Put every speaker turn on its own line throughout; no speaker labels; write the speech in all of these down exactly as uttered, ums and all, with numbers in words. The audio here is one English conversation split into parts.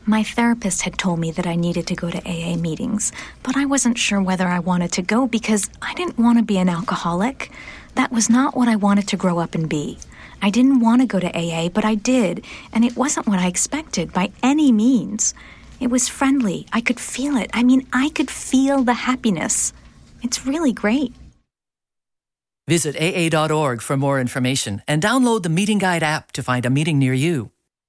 My therapist had told me that I needed to go to A A meetings, but I wasn't sure whether I wanted to go because I didn't want to be an alcoholic. That was not what I wanted to grow up and be. I didn't want to go to A A, but I did, and it wasn't what I expected by any means. It was friendly. I could feel it. I mean, I could feel the happiness. It's really great.
Visit A A dot org for more information and download the Meeting Guide app to find a meeting near you.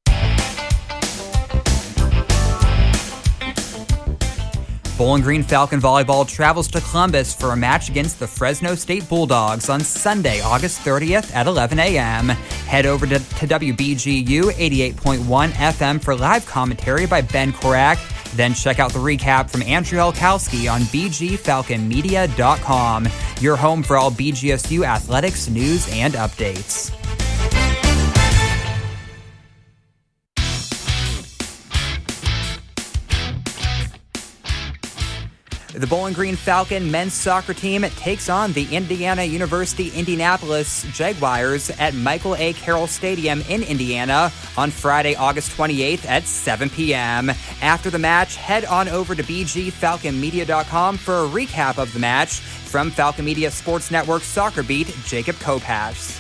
Bowling Green Falcon Volleyball travels to Columbus for a match against the Fresno State Bulldogs on Sunday, August thirtieth at eleven a.m. Head over to, to W B G U eighty-eight point one F M for live commentary by Ben Korak. Then check out the recap from Andrew Elkowski on b g falcon media dot com, your home for all B G S U athletics, news, and updates. The Bowling Green Falcon men's soccer team takes on the Indiana University Indianapolis Jaguars at Michael A. Carroll Stadium in Indiana on Friday, August twenty-eighth at seven p.m. After the match, head on over to b g falcon media dot com for a recap of the match from Falcon Media Sports Network Soccer Beat, Jacob Kopash.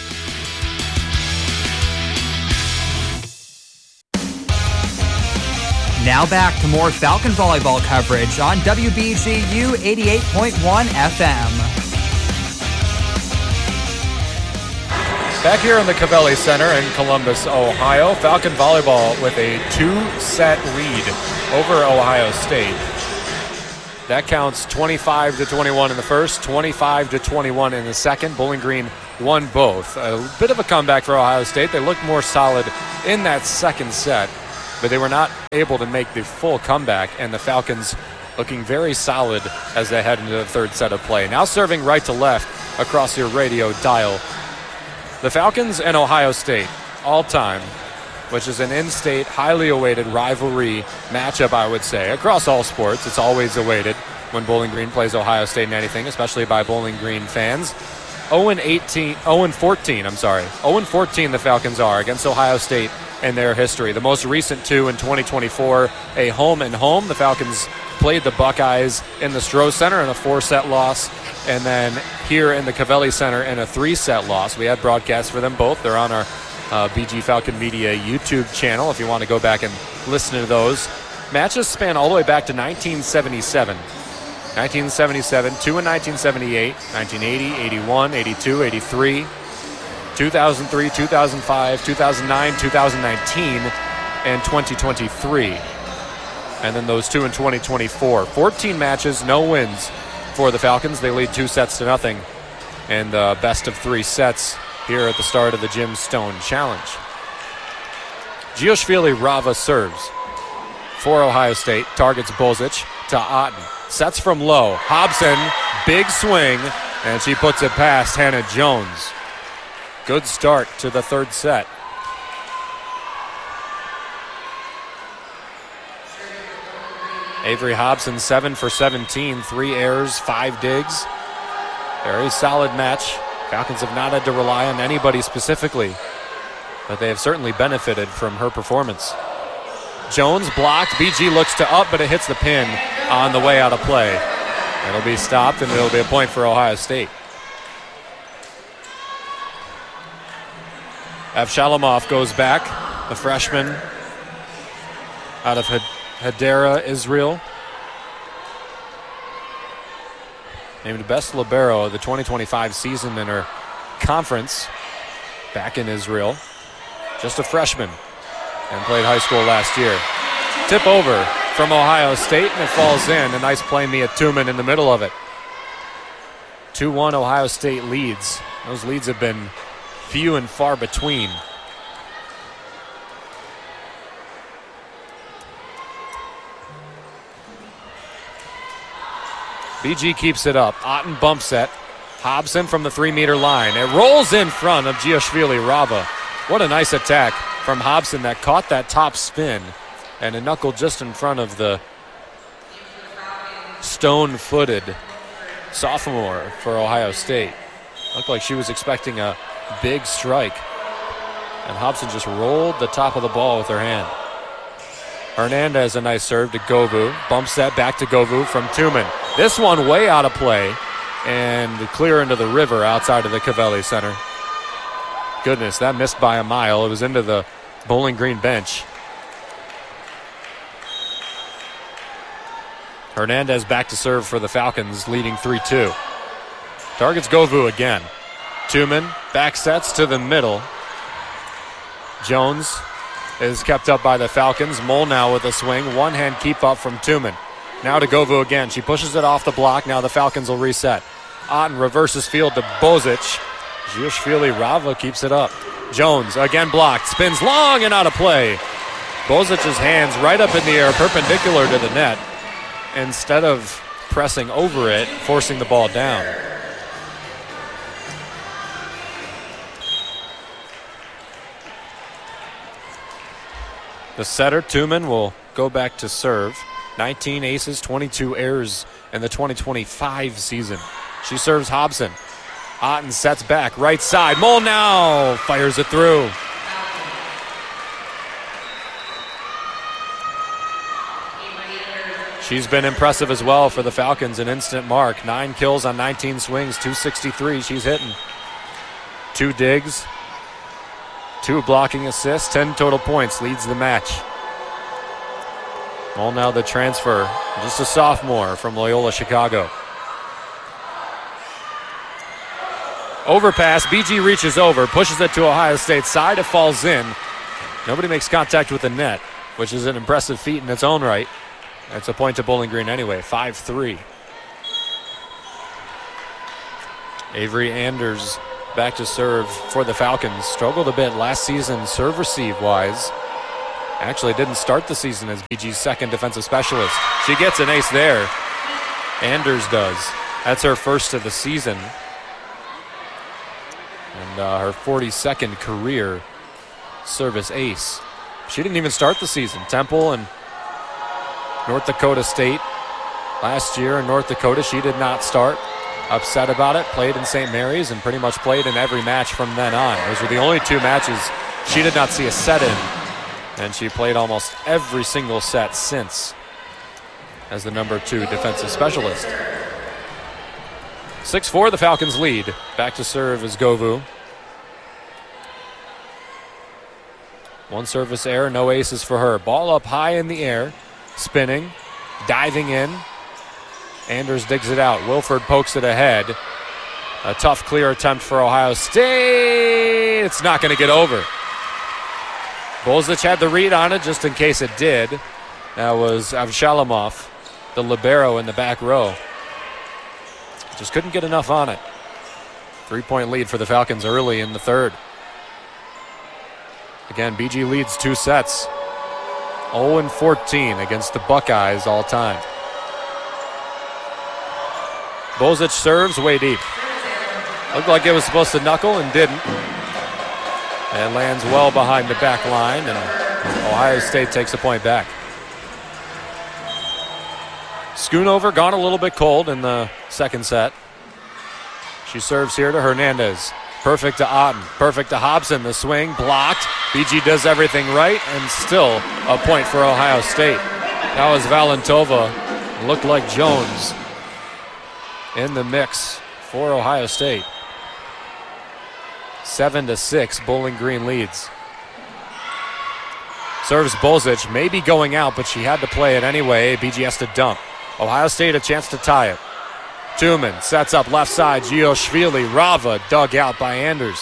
Now back to more Falcon volleyball coverage on W B G U eighty-eight point one F M.
Back here in the Covelli Center in Columbus, Ohio, Falcon volleyball with a two-set lead over Ohio State. That counts twenty-five to twenty-one in the first, twenty-five to twenty-one in the second. Bowling Green won both. A bit of a comeback for Ohio State. They looked more solid in that second set, but they were not able to make the full comeback, and the Falcons looking very solid as they head into the third set of play. Now serving right to left across your radio dial. The Falcons and Ohio State, all time, which is an in-state, highly awaited rivalry matchup, I would say. Across all sports, it's always awaited when Bowling Green plays Ohio State in anything, especially by Bowling Green fans. oh and eighteen, oh and fourteen, I'm sorry. oh and fourteen the Falcons are against Ohio State in their history. The most recent two in twenty twenty-four, a home and home. The Falcons played the Buckeyes in the Stroh Center in a four-set loss, and then here in the Covelli Center in a three-set loss. We had broadcasts for them both. They're on our uh, B G Falcon Media YouTube channel if you want to go back and listen to those. Matches span all the way back to nineteen seventy-seven. nineteen seventy-seven, two in nineteen seventy-eight, nineteen eighty, eighty-one, eighty-two, eighty-three, two thousand three, two thousand five, two thousand nine, two thousand nineteen, and twenty twenty-three. And then those two in twenty twenty-four. fourteen matches, no wins for the Falcons. They lead two sets to nothing in the best of three sets here at the start of the Jim Stone Challenge. Gioshvili Rava serves for Ohio State. Targets Bozic to Otten. Sets from low. Hobson, big swing, and she puts it past Hannah Jones. Good start to the third set. Avery Hobson, seven for seventeen, three errors, five digs. Very solid match. Falcons have not had to rely on anybody specifically, but they have certainly benefited from her performance. Jones blocked. B G looks to up, but it hits the pin on the way out of play. It'll be stopped, and it'll be a point for Ohio State. Avshalomov goes back, the freshman out of Hadera, Israel. Named best libero of the twenty twenty-five season in her conference back in Israel. Just a freshman and played high school last year. Tip over from Ohio State, and it falls in. A nice play, Mia Tuman in the middle of it. two one Ohio State leads. Those leads have been few and far between. B G keeps it up. Otten bumps it. Hobson from the three-meter line. It rolls in front of Gioshvili Rava. What a nice attack from Hobson that caught that top spin, and a knuckle just in front of the stone-footed sophomore for Ohio State. Looked like she was expecting a big strike, and Hobson just rolled the top of the ball with her hand. Hernandez, a nice serve to Govu. Bump set back to Govu from Tumen. This one way out of play and clear into the river outside of the Covelli Center. Goodness, that missed by a mile. It was into the Bowling Green bench. Hernandez back to serve for the Falcons, leading three two. Targets Govu again. Tumen back sets to the middle. Jones is kept up by the Falcons. Mole now with a swing. One hand keep up from Tumen. Now to Govu again. She pushes it off the block. Now the Falcons will reset. Otten reverses field to Bozic. Zhishvili Rava keeps it up. Jones again blocked. Spins long and out of play. Bozic's hands right up in the air, perpendicular to the net. Instead of pressing over it, forcing the ball down. The setter, Tumen, will go back to serve. nineteen aces, twenty-two errors in the twenty twenty-five season. She serves Hobson. Otten sets back, right side. Mole now fires it through. She's been impressive as well for the Falcons, an instant mark. Nine kills on nineteen swings, two sixty-three she's hitting. Two digs. Two blocking assists, ten total points, leads the match. Well, now the transfer, just a sophomore from Loyola Chicago. Overpass, B G reaches over, pushes it to Ohio State's side, it falls in. Nobody makes contact with the net, which is an impressive feat in its own right. It's a point to Bowling Green anyway, five three. Avery Anders back to serve for the Falcons. Struggled a bit last season serve-receive-wise. Actually didn't start the season as B G's second defensive specialist. She gets an ace there. Anders does. That's her first of the season. And uh, her forty-second career service ace. She didn't even start the season. Temple and North Dakota State last year in North Dakota, she did not start. Upset about it, played in Saint Mary's and pretty much played in every match from then on. Those were the only two matches she did not see a set in, and she played almost every single set since as the number two defensive specialist. six four, the Falcons lead. Back to serve is Govu. One service error, no aces for her. Ball up high in the air, spinning, diving in. Anders digs it out. Wilford pokes it ahead. A tough clear attempt for Ohio State. It's not going to get over. Bozic had the read on it just in case it did. That was Avshalomov, the libero in the back row. Just couldn't get enough on it. Three-point lead for the Falcons early in the third. Again, B G leads two sets. oh and fourteen against the Buckeyes all time. Bozic serves way deep. Looked like it was supposed to knuckle and didn't. And lands well behind the back line, and Ohio State takes a point back. Schoonover gone a little bit cold in the second set. She serves here to Hernandez. Perfect to Otten. Perfect to Hobson. The swing blocked. B G does everything right, and still a point for Ohio State. That was Valentova. Looked like Jones in the mix for Ohio State. Seven to six, Bowling Green leads. Serves Bozic, maybe going out, but she had to play it anyway. B G has to dump. Ohio State a chance to tie it. Tumen sets up left side. Zhishvili Rava dug out by Anders.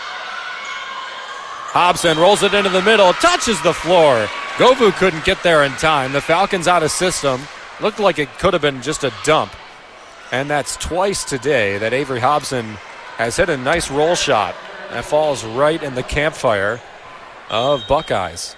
Hobson rolls it into the middle, touches the floor. Govu couldn't get there in time. The Falcons out of system. Looked like it could have been just a dump. And that's twice today that Avery Hobson has hit a nice roll shot that falls right in the campfire of Buckeyes.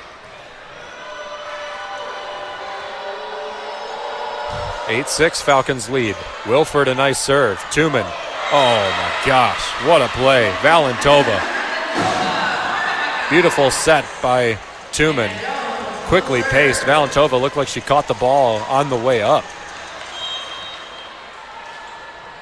eight six, Falcons lead. Wilford a nice serve. Tumen. Oh my gosh, what a play. Valentova. Beautiful set by Tumen. Quickly paced. Valentova looked like she caught the ball on the way up.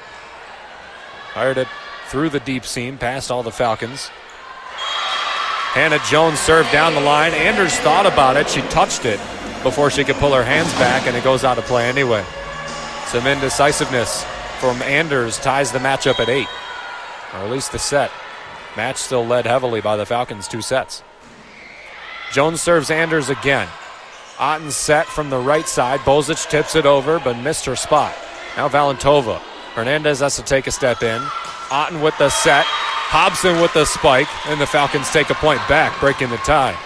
Fired it through the deep seam, past all the Falcons. Hannah Jones served down the line. Anders thought about it. She touched it before she could pull her hands back, and it goes out of play anyway. Some indecisiveness from Anders ties the matchup at eight, or at least the set. Match still led heavily by the Falcons, two sets. Jones serves Anders again. Otten set from the right side. Bozic tips it over, but missed her spot. Now Valentova. Hernandez has to take a step in. Otten with the set. Hobson with the spike, and the Falcons take a point back, breaking the tie.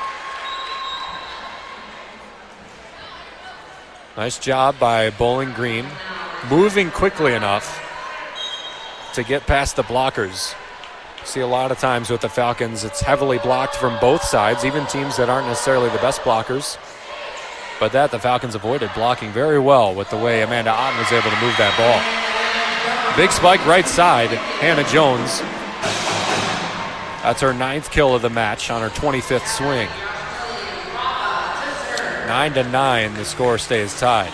Nice job by Bowling Green, moving quickly enough to get past the blockers. See a lot of times with the Falcons, it's heavily blocked from both sides, even teams that aren't necessarily the best blockers. But that the Falcons avoided blocking very well with the way Amanda Otten was able to move that ball. Big spike right side, Hannah Jones. That's her ninth kill of the match on her twenty-fifth swing. Nine to nine, the score stays tied.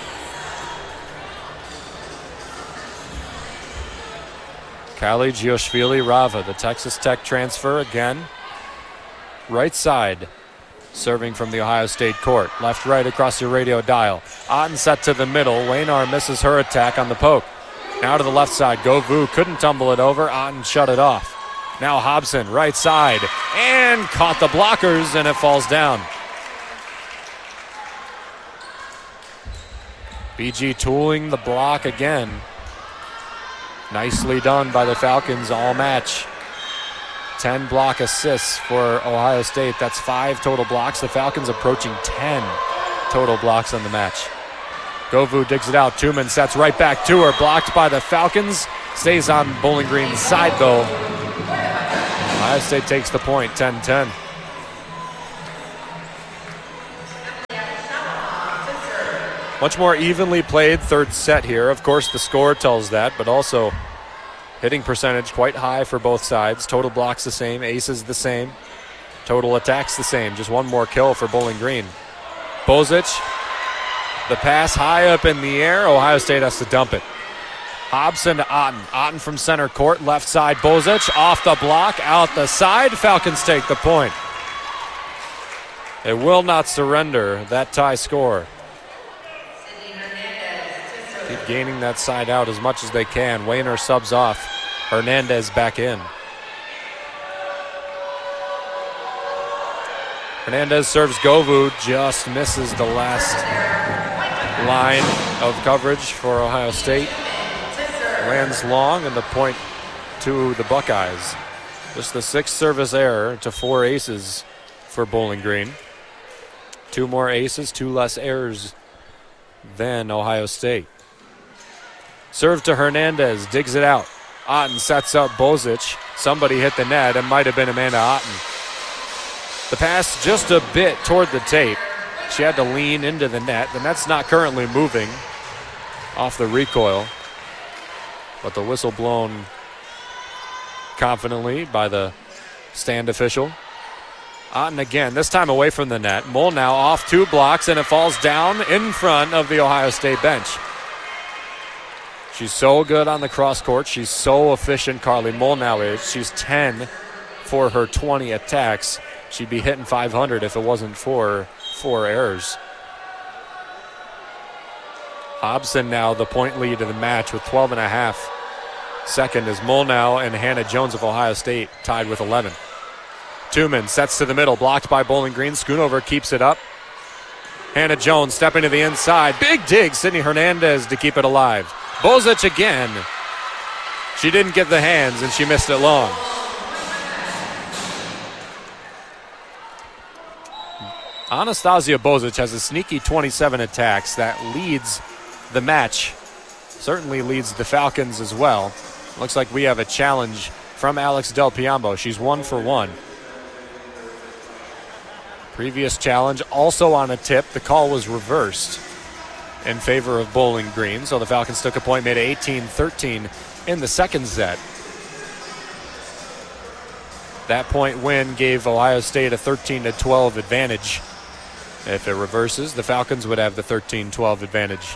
Kali Gioshvili-Rava, the Texas Tech transfer again. Right side, serving from the Ohio State court. Left, right across your radio dial. Otten set to the middle. Waynar misses her attack on the poke. Now to the left side. Govu couldn't tumble it over. Otten shut it off. Now Hobson, right side, and caught the blockers, and it falls down. B G tooling the block again. Nicely done by the Falcons all match. ten block assists for Ohio State. That's five total blocks. The Falcons approaching ten total blocks on the match. Govu digs it out. Tuman sets right back to her. Blocked by the Falcons. Stays on Bowling Green's side, though. Ohio State takes the point, ten ten. Much more evenly played third set here. Of course, the score tells that, but also hitting percentage quite high for both sides. Total blocks the same, aces the same, total attacks the same. Just one more kill for Bowling Green. Bozic, the pass high up in the air. Ohio State has to dump it. Hobson to Otten. Otten from center court, left side. Bozic off the block, out the side. Falcons take the point. They will not surrender that tie score. Keep gaining that side out as much as they can. Wayner subs off. Hernandez back in. Hernandez serves Govu, just misses the last line of coverage for Ohio State. Lands long, and the point to the Buckeyes. Just the sixth service error to four aces for Bowling Green. Two more aces, two less errors than Ohio State. Serve to Hernandez, digs it out. Otten sets up Bozic. Somebody hit the net. It might have been Amanda Otten. The pass just a bit toward the tape. She had to lean into the net. The net's not currently moving off the recoil. But the whistle blown confidently by the stand official. Otten again, this time away from the net. Molnau off two blocks, and it falls down in front of the Ohio State bench. She's so good on the cross court. She's so efficient, Carly Molnau is. She's ten for her twenty attacks. She'd be hitting five hundred if it wasn't for four errors. Hobson now the point lead of the match with twelve and a half. Second is Molnau and Hannah Jones of Ohio State tied with eleven. Tuman sets to the middle, blocked by Bowling Green. Schoonover keeps it up. Hannah Jones stepping to the inside. Big dig, Sydney Hernandez to keep it alive. Bozic again. She didn't get the hands, and she missed it long. Anastasia Bozic has a sneaky twenty-seven attacks that leads the match. Certainly leads the Falcons as well. Looks like we have a challenge from Alex Del Piombo. She's one for one. Previous challenge also on a tip. The call was reversed in favor of Bowling Green, so the Falcons took a point, made it eighteen thirteen in the second set. That point win gave Ohio State a thirteen to twelve advantage. If it reverses, the Falcons would have the thirteen twelve advantage.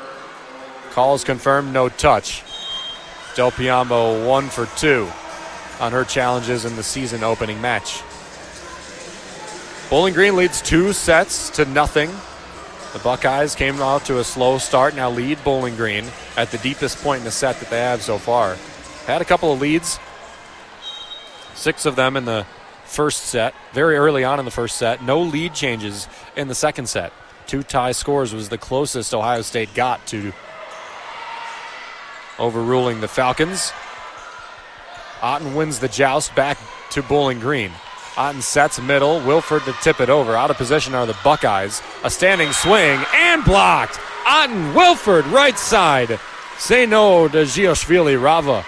Calls confirmed, no touch. Del Piombo one for two. on her challenges in the season opening match. Bowling Green leads two sets to nothing. The Buckeyes came out to a slow start, now lead Bowling Green at the deepest point in the set that they have so far. Had a couple of leads, six of them in the first set, very early on in the first set. No lead changes in the second set. Two tie scores was the closest Ohio State got to overruling the Falcons. Otten wins the joust back to Bowling Green. Otten sets middle, Wilford to tip it over. Out of position are the Buckeyes. A standing swing and blocked. Otten, Wilford, right side. Say no to Gioshvili Rava.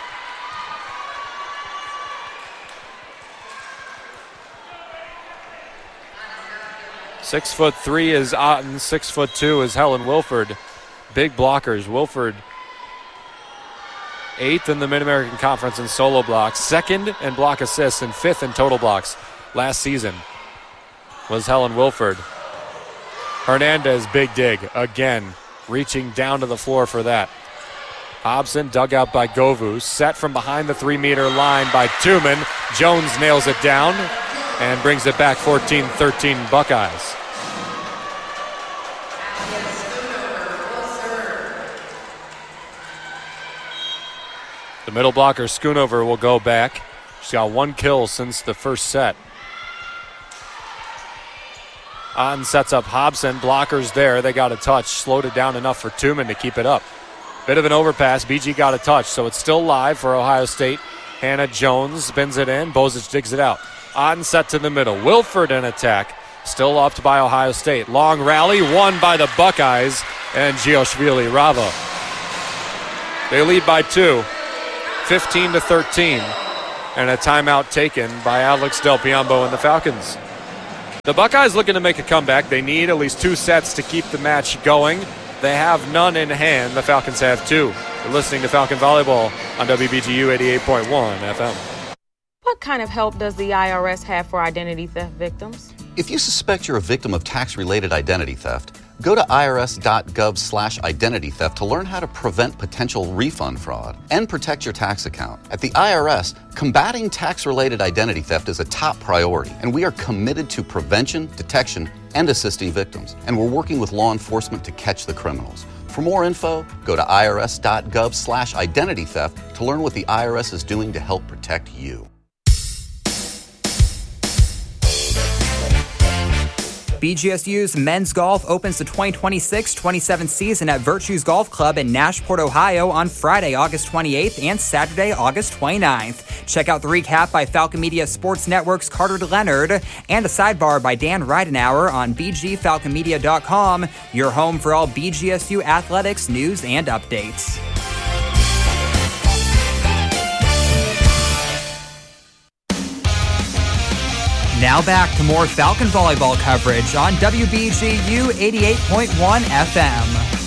Six foot three is Otten, six foot two is Helen Wilford. Big blockers. Wilford eighth in the Mid-American Conference in solo blocks, second in block assists, and fifth in total blocks last season was Helen Wilford. Hernandez, big dig, again, reaching down to the floor for that. Hobson dug out by Govu, set from behind the three-meter line by Tuman. Jones nails it down and brings it back fourteen thirteen Buckeyes. The middle blocker, Schoonover, will go back. She's got one kill since the first set. Otten sets up Hobson. Blockers there. They got a touch. Slowed it down enough for Tuman to keep it up. Bit of an overpass. B G got a touch, so it's still live for Ohio State. Hannah Jones spins it in. Bozic digs it out. Otten set to the middle. Wilford in attack. Still upped by Ohio State. Long rally. Won by the Buckeyes and Gioshvili Rava. They lead by two. fifteen to thirteen, and a timeout taken by Alex Del Piombo and the Falcons. The Buckeyes looking to make a comeback. They need at least two sets to keep the match going. They have none in hand. The Falcons have two. You're listening to Falcon Volleyball on W B G U eighty-eight point one F M.
What kind of help does the I R S have for identity theft victims?
If you suspect you're a victim of tax-related identity theft, go to irs.gov slash identity theft to learn how to prevent potential refund fraud and protect your tax account. At the I R S, combating tax-related identity theft is a top priority, and we are committed to prevention, detection, and assisting victims. And we're working with law enforcement to catch the criminals. For more info, go to irs.gov slash identity theft to learn what the I R S is doing to help protect you.
B G S U's men's golf opens the twenty twenty-six twenty-seven season at Virtues Golf Club in Nashport, Ohio on Friday, August twenty-eighth and Saturday, August twenty-ninth. Check out the recap by Falcon Media Sports Network's Carter Leonard and a sidebar by Dan Ridenauer on b g falcon media dot com, your home for all B G S U athletics news and updates. Now back to more Falcon volleyball coverage on W B G U eighty-eight point one F M.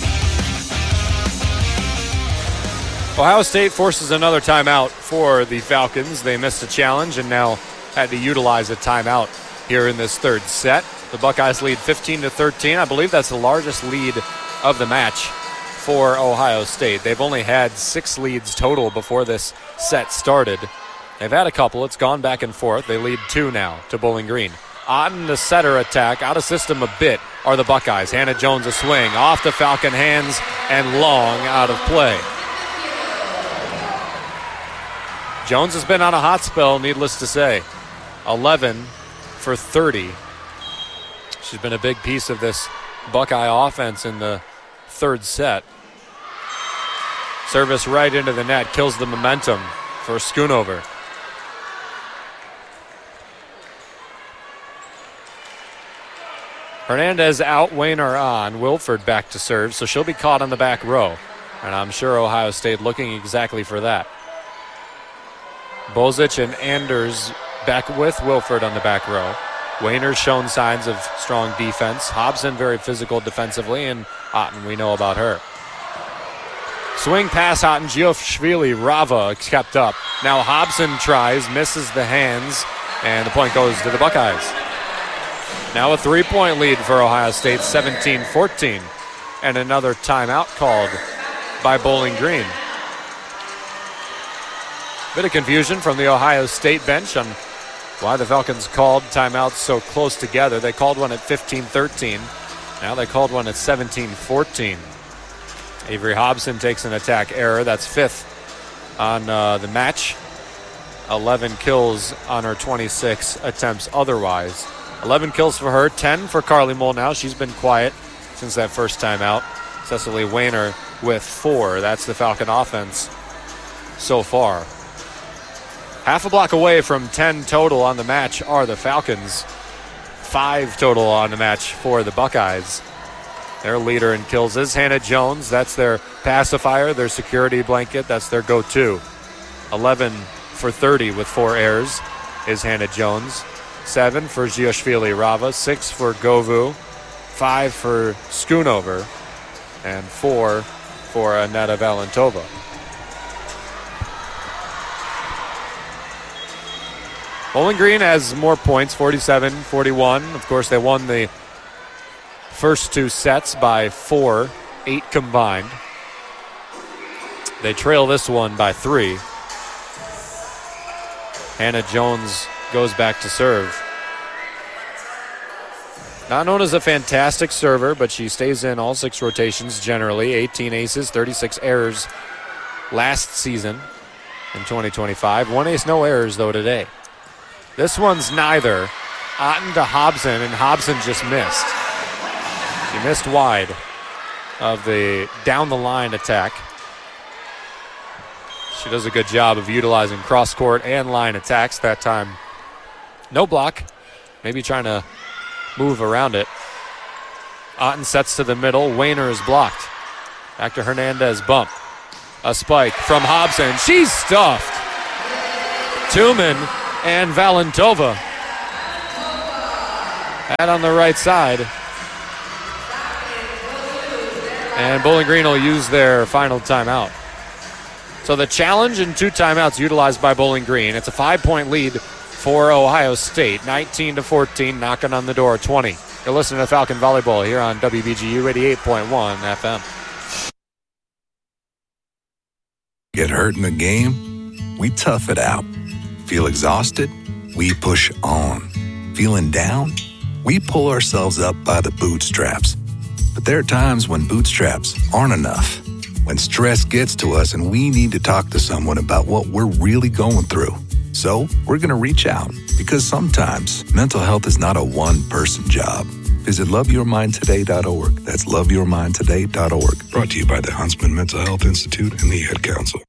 Ohio State forces another timeout for the Falcons. They missed a challenge and now had to utilize a timeout here in this third set. The Buckeyes lead fifteen to thirteen. I believe that's the largest lead of the match for Ohio State. They've only had six leads total before this set started. They've had a couple. It's gone back and forth. They lead two now to Bowling Green. Otten the setter attack. Out of system a bit are the Buckeyes. Hannah Jones a swing. Off the Falcon hands and long out of play. Jones has been on a hot spell, needless to say. eleven for thirty. She's been a big piece of this Buckeye offense in the third set. Service right into the net. Kills the momentum for Schoonover. Hernandez out, Wayner on. Wilford back to serve, so she'll be caught on the back row. And I'm sure Ohio State looking exactly for that. Bozic and Anders back with Wilford on the back row. Wayner's shown signs of strong defense. Hobson very physical defensively, and Otten, we know about her. Swing pass Otten, Gioshvili Rava kept up. Now Hobson tries, misses the hands, and the point goes to the Buckeyes. Now a three-point lead for Ohio State, seventeen fourteen. And another timeout called by Bowling Green. Bit of confusion from the Ohio State bench on why the Falcons called timeouts so close together. They called one at fifteen thirteen. Now they called one at seventeen fourteen. Avery Hobson takes an attack error. That's fifth on uh, the match. eleven kills on her twenty-six attempts otherwise. eleven kills for her, ten for Carly Molnow. She's been quiet since that first time out. Cecily Wayner with four. That's the Falcon offense so far. Half a block away from ten total on the match are the Falcons. Five total on the match for the Buckeyes. Their leader in kills is Hannah Jones. That's their pacifier, their security blanket. That's their go-to. eleven for thirty with four errors is Hannah Jones. Seven for Zioshvili Rava. Six for Govu. Five for Schoonover. And four for Aneta Valentova. Bowling Green has more points, forty-seven forty-one. Of course, they won the first two sets by four, eight combined. They trail this one by three. Hannah Jones goes back to serve. Not known as a fantastic server, but she stays in all six rotations generally. eighteen aces, thirty-six errors last season in twenty twenty-five. One ace, no errors, though, today. This one's neither. Otten to Hobson, and Hobson just missed. She missed wide of the down-the-line attack. She does a good job of utilizing cross-court and line attacks that time. No block. Maybe trying to move around it. Otten sets to the middle. Wayner is blocked. Back to Hernandez bump. A spike from Hobson. She's stuffed. Tuman and Valentova. That on the right side. And Bowling Green will use their final timeout. So the challenge and two timeouts utilized by Bowling Green. It's a five-point lead for Ohio State. nineteen to fourteen, knocking on the door, twenty. You're listening to Falcon Volleyball here on W B G U eighty-eight point one F M.
Get hurt in the game? We tough it out. Feel exhausted? We push on. Feeling down? We pull ourselves up by the bootstraps. But there are times when bootstraps aren't enough. When stress gets to us and we need to talk to someone about what we're really going through. So we're going to reach out, because sometimes mental health is not a one-person job. Visit love your mind today dot org. That's love your mind today dot org. Brought to you by the Huntsman Mental Health Institute and the Ad Council.